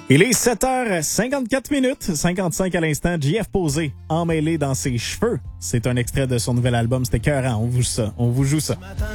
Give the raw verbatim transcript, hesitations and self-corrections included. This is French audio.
Il est sept heures cinquante-quatre minutes, cinquante-cinq à l'instant. J F posé, emmêlé dans ses cheveux. C'est un extrait de son nouvel album. C'était écœurant. On vous joue ça. On vous joue ça.